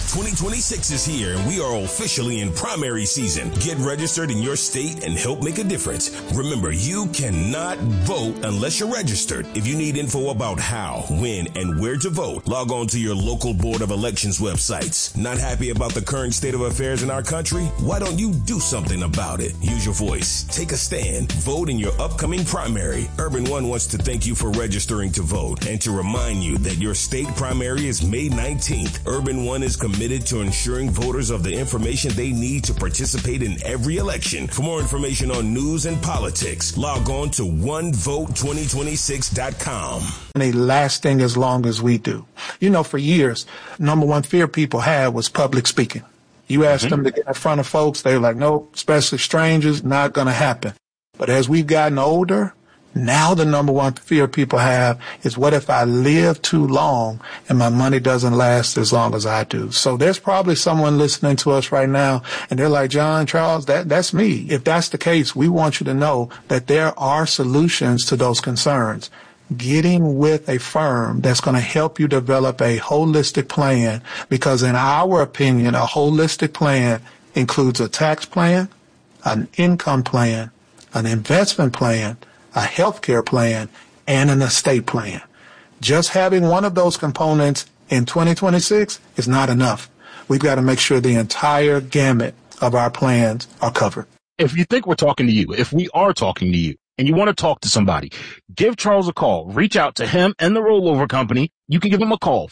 2026 is here and we are officially in primary season. Get registered in your state and help make a difference. Remember, you cannot vote unless you're registered. If you need info about how, when, and where to vote, log on to your local Board of Elections websites. Not happy about the current state of affairs in our country? Why don't you do something about it? Use your voice. Take a stand. Vote in your upcoming primary. Urban One wants to thank you for registering to vote and to remind you that your state primary is May 19th. Urban One is committed to ensuring voters of the information they need to participate in every election. For more information on news and politics, log on to onevote2026.com. They lasting as long as we do. You know, for years, number one fear people had was public speaking. You asked them to get in front of folks, they were like, nope, especially strangers, not going to happen. But as we've gotten older, now the number one fear people have is, what if I live too long and my money doesn't last as long as I do? So there's probably someone listening to us right now and they're like, John, Charles, that's me. If that's the case, we want you to know that there are solutions to those concerns. Getting with a firm that's going to help you develop a holistic plan, because in our opinion, a holistic plan includes a tax plan, an income plan, an investment plan, a healthcare plan, and an estate plan. Just having one of those components in 2026 is not enough. We've got to make sure the entire gamut of our plans are covered. If you think we're talking to you, if we are talking to you, and you want to talk to somebody, give Charles a call. Reach out to him and the Rollover Company. You can give him a call,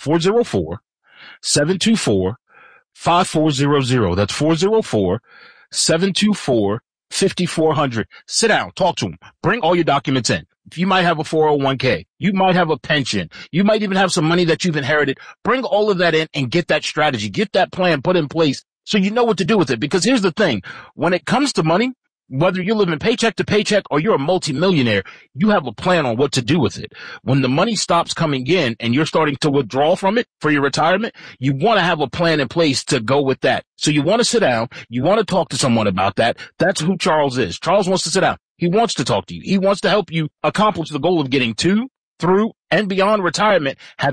404-724-5400. That's 404-724-5400. Sit down, talk to him, bring all your documents in. You might have a 401k. You might have a pension. You might even have some money that you've inherited. Bring all of that in and get that strategy, get that plan put in place so you know what to do with it. Because here's the thing. When it comes to money, whether you're living paycheck to paycheck or you're a multimillionaire, you have a plan on what to do with it. When the money stops coming in and you're starting to withdraw from it for your retirement, you want to have a plan in place to go with that. So you want to sit down. You want to talk to someone about that. That's who Charles is. Charles wants to sit down. He wants to talk to you. He wants to help you accomplish the goal of getting to, through, and beyond retirement.